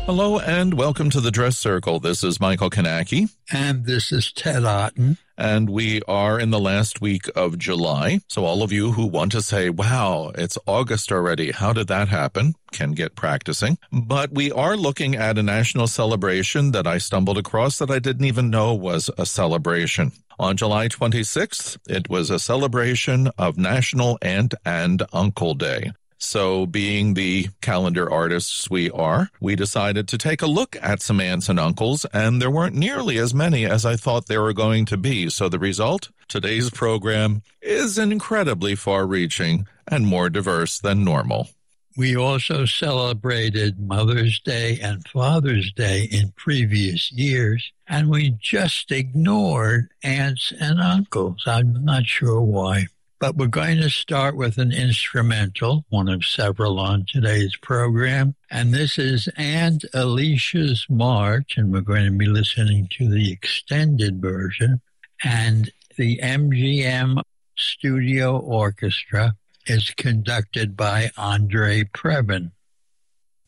Hello and welcome to the Dress Circle. This is Michael Kanaki. And this is Ted Otten. And we are in the last week of July. So all of you who want to say, wow, it's August already, how did that happen? Can get practicing. But we are looking at a national celebration that I stumbled across that I didn't even know was a celebration. On July 26th, it was a celebration of National Aunt and Uncle Day. So being the calendar artists we are, we decided to take a look at some aunts and uncles, and there weren't nearly as many as I thought there were going to be. So the result, today's program is incredibly far-reaching and more diverse than normal. We also celebrated Mother's Day and Father's Day in previous years, and we just ignored aunts and uncles. I'm not sure why. But we're going to start with an instrumental, one of several on today's program. And this is Aunt Alicia's March, and we're going to be listening to the extended version. And the MGM Studio Orchestra is conducted by Andre Previn.